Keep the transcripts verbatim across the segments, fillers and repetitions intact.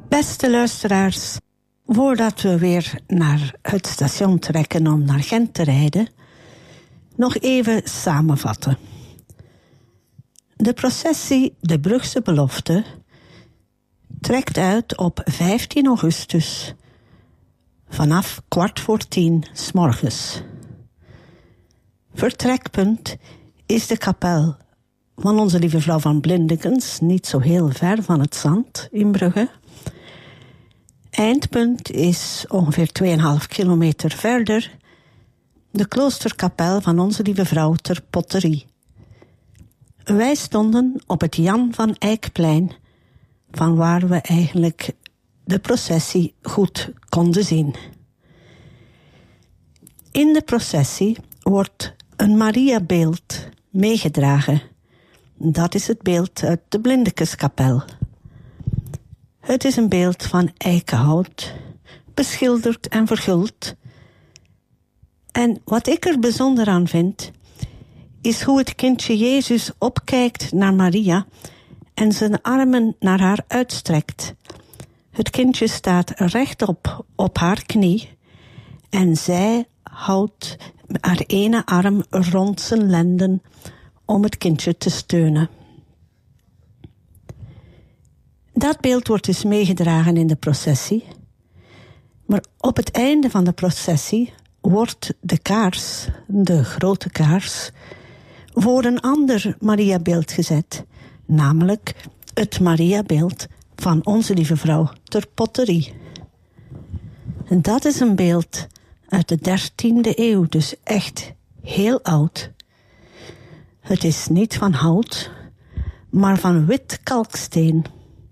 Beste luisteraars, voordat we weer naar het station trekken om naar Gent te rijden, nog even samenvatten. De processie De Brugse Belofte trekt uit op vijftien augustus vanaf kwart voor tien 's morgens. Vertrekpunt is de kapel van Onze Lieve Vrouw van Blindekens, niet zo heel ver van het Zand in Brugge. Eindpunt is ongeveer twee komma vijf kilometer verder de kloosterkapel van Onze Lieve Vrouw ter Potterie. Wij stonden op het Jan van Eyckplein, van waar we eigenlijk de processie goed konden zien. In de processie wordt een Mariabeeld meegedragen. Dat is het beeld uit de Blindekeskapel. Het is een beeld van eikenhout, beschilderd en verguld. En wat ik er bijzonder aan vind, is hoe het kindje Jezus opkijkt naar Maria en zijn armen naar haar uitstrekt. Het kindje staat rechtop op haar knie en zij houdt haar ene arm rond zijn lenden om het kindje te steunen. Dat beeld wordt dus meegedragen in de processie. Maar op het einde van de processie wordt de kaars, de grote kaars, voor een ander Mariabeeld gezet. Namelijk het Mariabeeld van Onze Lieve Vrouw ter Potterie. En dat is een beeld uit de dertiende eeuw, dus echt heel oud. Het is niet van hout, maar van wit kalksteen.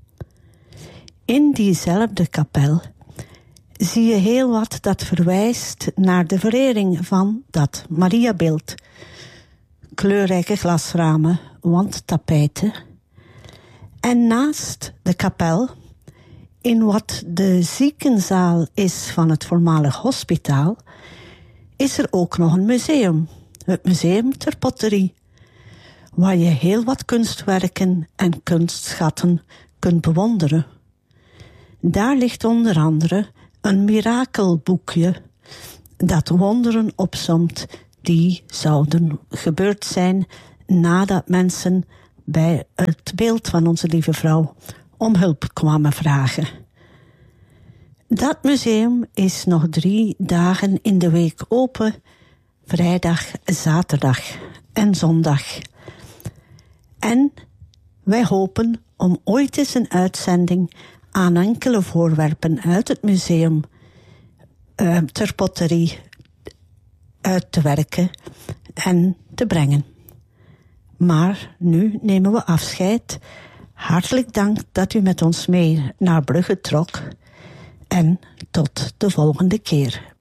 In diezelfde kapel zie je heel wat dat verwijst naar de verering van dat Mariabeeld. Kleurrijke glasramen, wandtapijten. En naast de kapel, in wat de ziekenzaal is van het voormalig hospitaal, is er ook nog een museum. Het Museum ter Potterie, waar je heel wat kunstwerken en kunstschatten kunt bewonderen. Daar ligt onder andere een mirakelboekje dat wonderen opsomt die zouden gebeurd zijn nadat mensen bij het beeld van Onze Lieve Vrouw om hulp kwamen vragen. Dat museum is nog drie dagen in de week open, vrijdag, zaterdag en zondag. En wij hopen om ooit eens een uitzending aan enkele voorwerpen uit het museum uh, ter Potterie uit te werken en te brengen. Maar nu nemen we afscheid. Hartelijk dank dat u met ons mee naar Brugge trok. En tot de volgende keer.